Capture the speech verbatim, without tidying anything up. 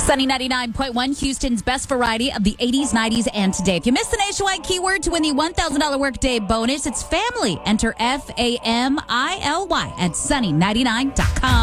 Sunny ninety-nine point one, Houston's best variety of the eighties, nineties, and today. If you missed the nationwide keyword to win the one thousand dollars workday bonus, it's family. Enter F A M I L Y at sunny ninety-nine dot com.